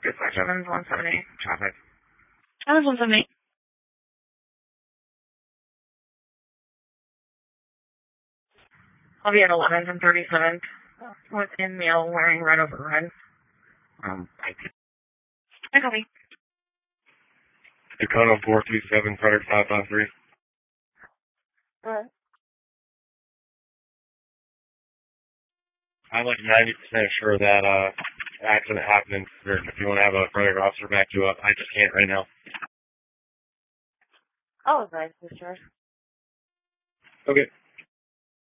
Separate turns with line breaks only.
Dispatch Evans 178, traffic.
Evans 178.
I'll be at 11th and 37th with in male wearing red over red. I copy.
Dakota 427, Frederick 553.
Alright.
I'm like 90% sure that accident happened. If you want to have a further officer back you up, I just can't right now.
Oh, nice, Mr.
Okay.